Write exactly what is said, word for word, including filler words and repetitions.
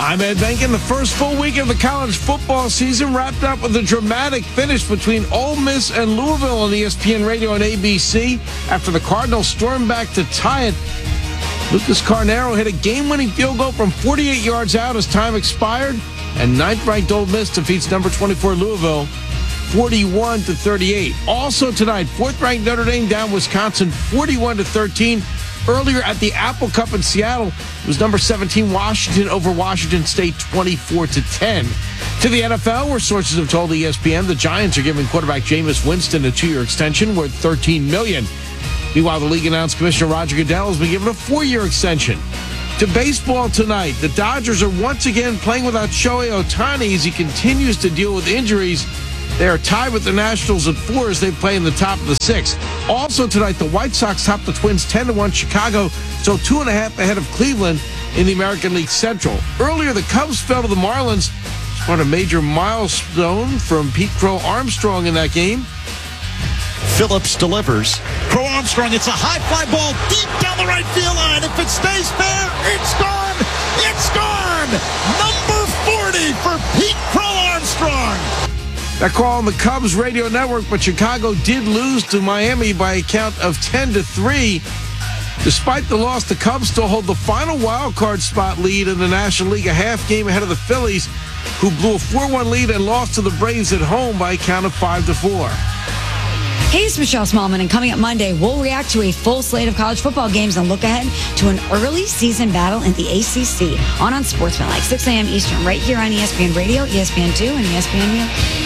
I'm Ed Benkin. The first full week of the college football season wrapped up with a dramatic finish between Ole Miss and Louisville on E S P N Radio and A B C after the Cardinals stormed back to tie it. Lucas Carnero hit a game-winning field goal from forty-eight yards out as time expired, and ninth-ranked Ole Miss defeats number twenty-four Louisville forty-one to thirty-eight. Also tonight, fourth-ranked Notre Dame down Wisconsin forty-one to thirteen. Earlier at the Apple Cup in Seattle, it was number seventeen Washington over Washington State twenty-four to ten. To the N F L, where sources have told E S P N the Giants are giving quarterback Jameis Winston a two-year extension worth thirteen million dollars. Meanwhile, the league announced Commissioner Roger Goodell has been given a four-year extension. To baseball tonight, the Dodgers are once again playing without Shohei Ohtani as he continues to deal with injuries. They are tied with the Nationals at four as they play in the top of the sixth. Also tonight, the White Sox top the Twins ten to one Chicago, so two and a half ahead of Cleveland in the American League Central. Earlier, the Cubs fell to the Marlins. Scored a major milestone from Pete Crow Armstrong in that game. Phillips delivers. Crow Armstrong, it's a high fly ball deep down the right field line. If it stays fair, it's gone. It's gone. Number forty for Pete Crow Armstrong. That call on the Cubs radio network, but Chicago did lose to Miami by a count of ten to three. Despite the loss, the Cubs still hold the final wild card spot lead in the National League, a half game ahead of the Phillies, who blew a four one lead and lost to the Braves at home by a count of five to four. Hey, it's Michelle Smallman, and coming up Monday, we'll react to a full slate of college football games and look ahead to an early season battle in the A C C on Unsportsmanlike, six a.m. Eastern, right here on E S P N Radio, E S P N two, and E S N U.